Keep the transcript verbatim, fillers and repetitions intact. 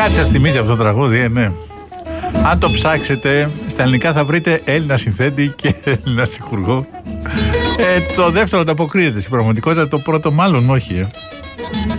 Κάτι σας θυμίζει αυτό το τραγούδι, ε, ναι. Αν το ψάξετε, στα ελληνικά θα βρείτε Έλληνα συνθέτη και Έλληνα στιχουργό. Ε, το δεύτερο ανταποκρίνεται στην πραγματικότητα, το πρώτο μάλλον όχι. Ε.